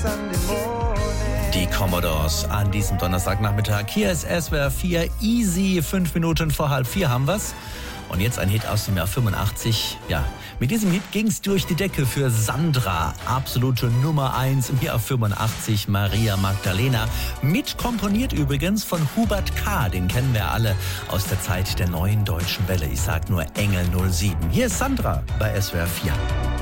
Die Commodores an diesem Donnerstagnachmittag. Hier ist SWR 4 Easy. 5 Minuten vor 3:30 haben wir's. Und jetzt ein Hit aus dem Jahr 85. Ja, mit diesem Hit ging's durch die Decke für Sandra. Absolute Nummer 1 im Jahr 85. Maria Magdalena. Mit komponiert übrigens von Hubert K. Den kennen wir alle aus der Zeit der Neuen Deutschen Welle. Ich sag nur Engel 07. Hier ist Sandra bei SWR 4.